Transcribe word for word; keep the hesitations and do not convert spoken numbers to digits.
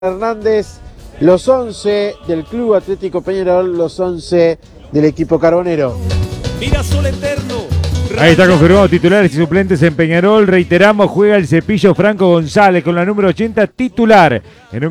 Hernández, los once del Club Atlético Peñarol, los once del equipo carbonero. Mira Sol Eterno. Ahí está confirmado titulares y suplentes en Peñarol. Reiteramos, juega el Cepillo Franco González con la número ochenta titular. En un